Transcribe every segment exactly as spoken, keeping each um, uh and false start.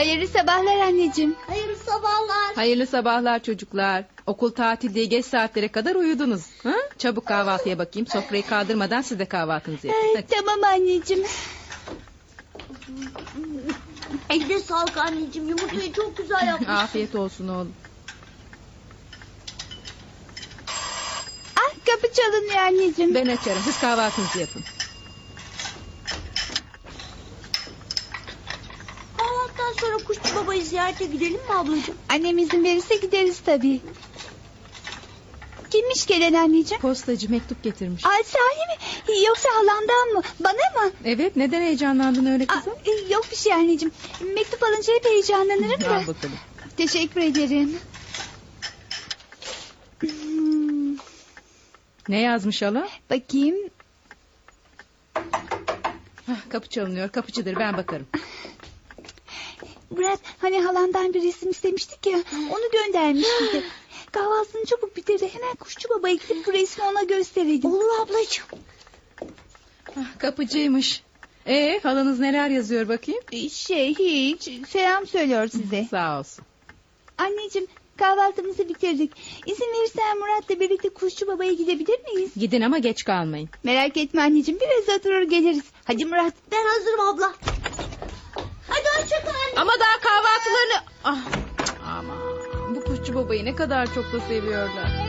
Hayırlı sabahlar anneciğim. Hayırlı sabahlar. Hayırlı sabahlar çocuklar. Okul tatil diye geç saatlere kadar uyudunuz. Ha? Çabuk kahvaltıya bakayım. Sofrayı kaldırmadan siz de kahvaltınızı yapın. Ay, Hadi. tamam anneciğim. Eline sağlık anneciğim. Yumurtayı çok güzel yapmış. Afiyet olsun oğlum. Ah, kapı çalınıyor anneciğim. Ben açarım. Siz kahvaltınızı yapın. Kahvaltıdan sonra Kuşçu Baba'yı ziyarete gidelim mi ablacığım? Annem izin verirse gideriz tabii. Kimmiş gelen anneciğim? Postacı mektup getirmiş. Ay, sahi mi? Yoksa halamdan mı? Bana mı? Evet, neden heyecanlandın öyle Aa, kızım? e, yok bir şey anneciğim. Mektup alınca hep heyecanlanırım da. Al bakalım. Teşekkür ederim. Hmm, Ne yazmış hala? bakayım. Hah, kapı çalınıyor. Kapıcıdır, ben bakarım. Murat, hani halandan bir resim istemiştik ya. Onu göndermiş bize. Kahvaltısını çabuk bitirdi. Hemen Kuşçu Baba'ya gidip bu resmi ona gösterelim. Olur ablacığım. Hah, kapıcıymış. Ee, halanız neler yazıyor bakayım? Şey hiç. Selam söylüyor size. Sağ olsun. Anneciğim, kahvaltımızı bitirdik. İzin verirsen Murat'la birlikte Kuşçu Baba'ya gidebilir miyiz? Gidin ama geç kalmayın. Merak etme anneciğim, biraz oturur geliriz. Hadi Murat. Ben hazırım abla. Hadi hoşça kal anne. Ama daha kahvaltılarını... Ah, aman, bu kuşçu babayı ne kadar çok da seviyorlar.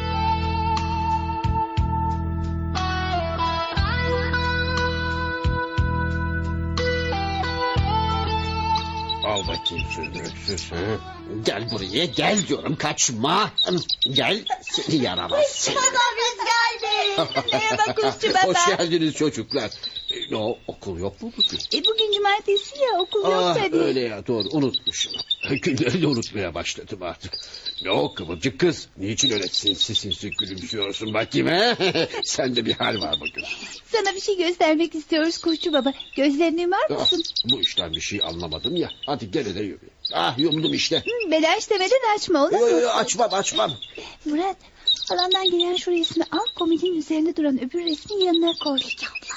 Al bakayım şunu. Sus, hı. Gel buraya, gel diyorum, kaçma. Gel, seni yaramaz. Baba biz geldik. Merhaba Kuşçu Baba. Hoş geldiniz çocuklar. E, Ne o, okul yok mu bugün? E, bugün cumartesi ya, okul yok Ah, tabii. öyle ya, doğru, unutmuşum. Günleri de unutmaya başladım artık. Ne o kıvırcık kız? Niçin öyle sinsi sinsi gülümsüyorsun bakayım he? Sende bir hal var bugün. Sana bir şey göstermek istiyoruz Kuşçu Baba. Gözlerini yumar Ah, mısın? bu işten bir şey anlamadım ya. Hadi gene de yürü. Ah, yumdum işte. Hı, belaş demeden açma, olur Yo, yo, mu? yo, açmam açmam. Murat, halandan gelen şu resmi al, komodinin üzerinde duran öbür resmin yanına koy. Peki abla.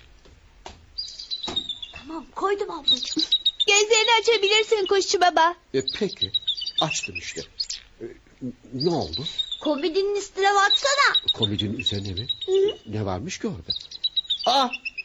Tamam koydum ablacığım. Gözlerini açabilirsin Kuşçu Baba. E, peki, açtım işte. E, ne oldu? Komedinin üstüne baksana. Komedinin üzerine mi? Ne varmış ki orada? Ah,